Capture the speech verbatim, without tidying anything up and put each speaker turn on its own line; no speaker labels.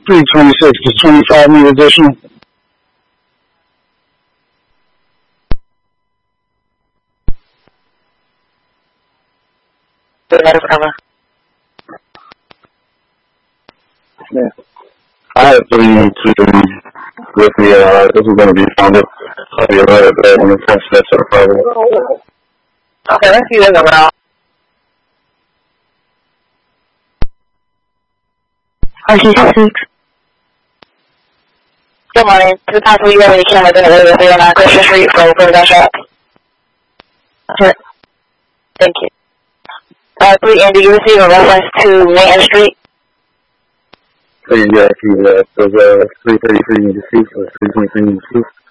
three twenty-six is twenty-five minute additional.
Yeah. I have three two with me. Uh, this is going to be found up. I'll be right back when it comes to that sort of problem.
Okay, let's see this around.
R C six.
Good morning. To the possible you have any cameras in the area here on Christian Street for open gunshot?
Sure.
Thank you. Uh, three, and do you receive a reference to Main Street?
Three, yeah, he, uh, was, uh, three thirty-three in the street, or three twenty-three in the street.